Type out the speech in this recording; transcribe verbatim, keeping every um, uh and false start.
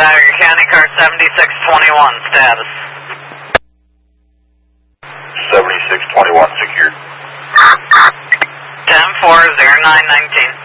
Tiger County car seventy-six twenty-one, status. seventy-six twenty-one secured. ten four zero nine nineteen.